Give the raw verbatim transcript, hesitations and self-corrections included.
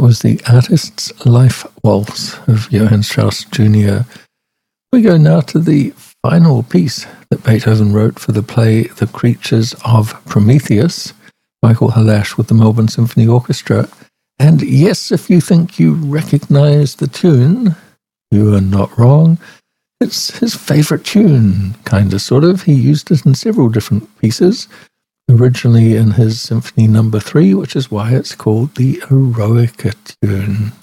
That was the Artist's Life Waltz of Johann Strauss Junior We go now to the final piece that Beethoven wrote for the play The Creatures of Prometheus, Michael Halash with the Melbourne Symphony Orchestra. And yes, if you think you recognize the tune, you are not wrong. It's his favorite tune, kind of, sort of. He used it in several different pieces, originally in his Symphony Number Three, which is why it's called the Eroica tune.